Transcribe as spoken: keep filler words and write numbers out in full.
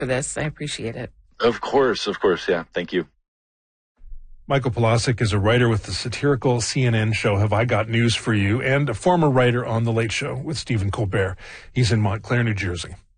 for this. I appreciate it. Of course, of course. Yeah, thank you. Michael Pawlowczyk is a writer with the satirical C N N show Have I Got News for You and a former writer on The Late Show with Stephen Colbert. He's in Montclair, New Jersey.